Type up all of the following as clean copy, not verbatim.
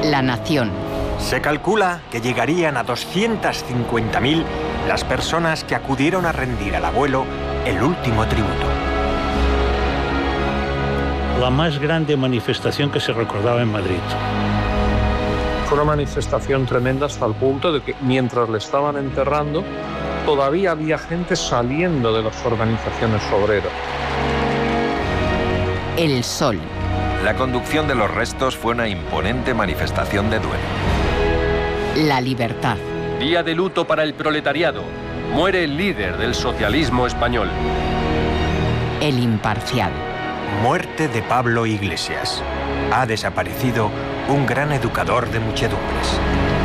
La Nación. Se calcula que llegarían a 250.000 las personas que acudieron a rendir al abuelo el último tributo. La más grande manifestación que se recordaba en Madrid. Fue una manifestación tremenda hasta el punto de que mientras le estaban enterrando, todavía había gente saliendo de las organizaciones obreras. El Sol. La conducción de los restos fue una imponente manifestación de duelo. La Libertad. Día de luto para el proletariado. Muere el líder del socialismo español. El Imparcial. Muerte de Pablo Iglesias. Ha desaparecido un gran educador de muchedumbres.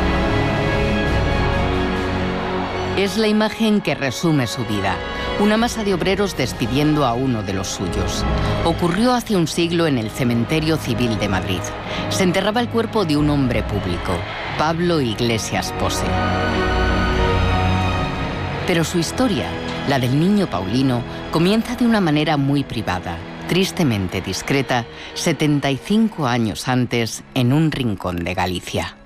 Es la imagen que resume su vida. Una masa de obreros despidiendo a uno de los suyos. Ocurrió hace un siglo en el Cementerio Civil de Madrid. Se enterraba el cuerpo de un hombre público, Pablo Iglesias Pose. Pero su historia, la del niño Paulino, comienza de una manera muy privada, tristemente discreta, 75 años antes, en un rincón de Galicia.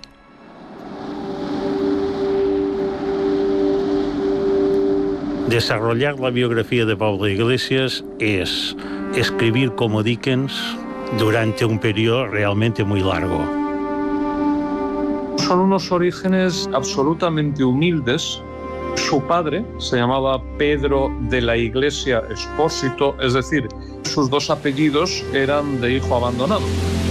Desarrollar la biografía de Pablo Iglesias es escribir como Dickens durante un periodo realmente muy largo. Son unos orígenes absolutamente humildes. Su padre se llamaba Pedro de la Iglesia Expósito, es decir, sus dos apellidos eran de hijo abandonado.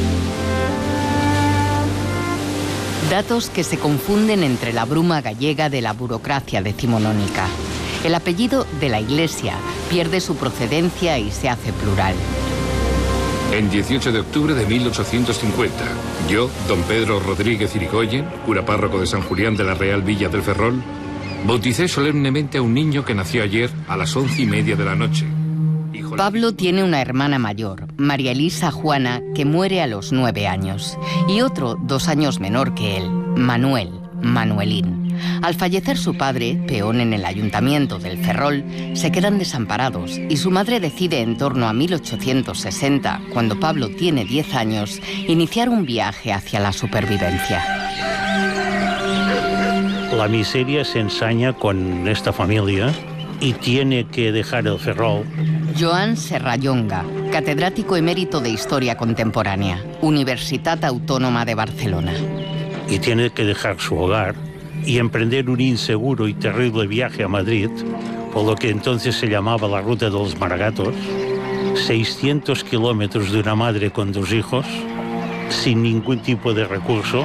Datos que se confunden entre la bruma gallega de la burocracia decimonónica. El apellido de la Iglesia pierde su procedencia y se hace plural. En 18 de octubre de 1850, yo, don Pedro Rodríguez Irigoyen, cura párroco de San Julián de la Real Villa del Ferrol, bauticé solemnemente a un niño que nació ayer a las 11:30 de la noche. Pablo tiene una hermana mayor, María Elisa Juana, que muere a los 9 años, y otro 2 años menor que él, Manuel, Manuelín. Al fallecer su padre, peón en el ayuntamiento del Ferrol, se quedan desamparados y su madre decide en torno a 1860, cuando Pablo tiene 10 años, iniciar un viaje hacia la supervivencia. La miseria se ensaña con esta familia y tiene que dejar el Ferrol. Joan Serrallonga, catedrático emérito de Historia Contemporánea, Universitat Autónoma de Barcelona. Y tiene que dejar su hogar y emprender un inseguro y terrible viaje a Madrid, por lo que entonces se llamaba la Ruta de los Maragatos, 600 kilómetros de una madre con 2 hijos, sin ningún tipo de recurso.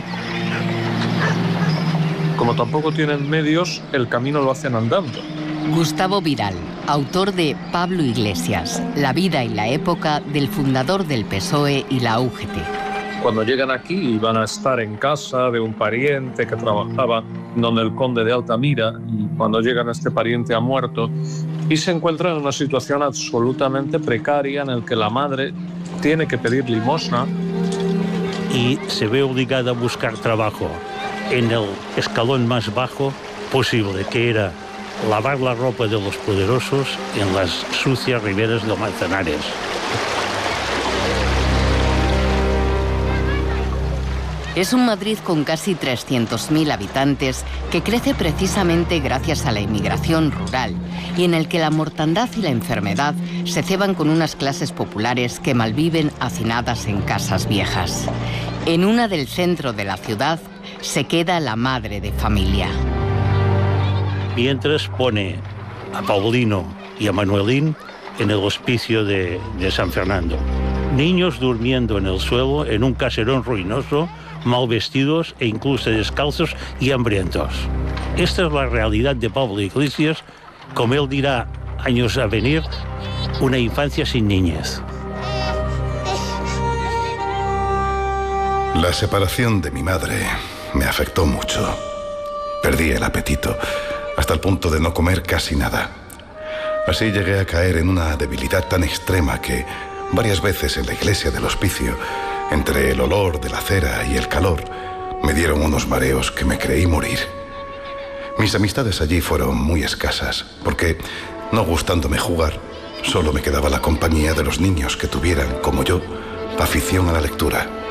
Como tampoco tienen medios, el camino lo hacen andando. Gustavo Vidal, autor de Pablo Iglesias, la vida y la época del fundador del PSOE y la UGT. Cuando llegan aquí van a estar en casa de un pariente que trabajaba donde el conde de Altamira, y cuando llegan este pariente ha muerto y se encuentran en una situación absolutamente precaria en la que la madre tiene que pedir limosna. Y se ve obligada a buscar trabajo en el escalón más bajo posible, que era lavar la ropa de los poderosos en las sucias riberas de Manzanares. Es un Madrid con casi 300.000 habitantes que crece precisamente gracias a la inmigración rural y en el que la mortandad y la enfermedad se ceban con unas clases populares que malviven hacinadas en casas viejas. En una del centro de la ciudad se queda la madre de familia. Mientras pone a Paulino y a Manuelín en el hospicio de San Fernando. Niños durmiendo en el suelo en un caserón ruinoso, mal vestidos e incluso descalzos y hambrientos. Esta es la realidad de Pablo Iglesias, como él dirá años a venir, una infancia sin niñez. La separación de mi madre me afectó mucho. Perdí el apetito, hasta el punto de no comer casi nada. Así llegué a caer en una debilidad tan extrema que varias veces en la iglesia del hospicio, entre el olor de la cera y el calor, me dieron unos mareos que me creí morir. Mis amistades allí fueron muy escasas, porque, no gustándome jugar, solo me quedaba la compañía de los niños que tuvieran, como yo, afición a la lectura.